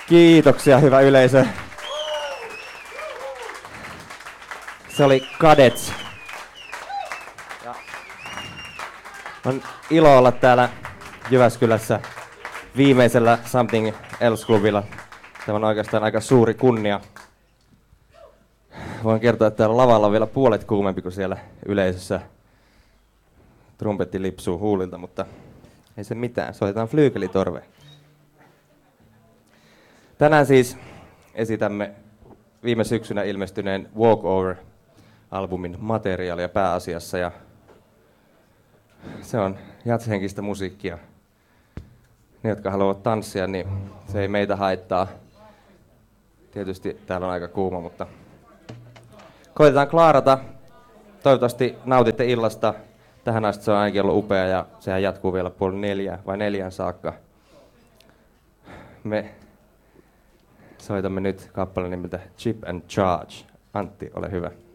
Kiitoksia, hyvä yleisö. Se oli Kadets. Ja on ilo olla täällä Jyväskylässä viimeisellä Something Else-klubilla. Tämä on oikeastaan aika suuri kunnia. Voin kertoa, että täällä lavalla on vielä puolet kuumempi kuin siellä yleisössä. Trumpetti lipsuu huulilta, mutta ei se mitään. Soitetaan flyykelitorve. Tänään siis esitämme viime syksynä ilmestyneen Walk Over-albumin materiaalia pääasiassa. Ja se on jazzhenkistä musiikkia. Ne, jotka haluavat tanssia, niin se ei meitä haittaa. Tietysti täällä on aika kuuma, mutta koitetaan klaarata. Toivottavasti nautitte illasta. Tähän asti se on ainakin ollut upea ja sehän jatkuu vielä 3:30 saakka. Me soitamme nyt kappaleen nimeltä Chip and Charge. Antti, ole hyvä.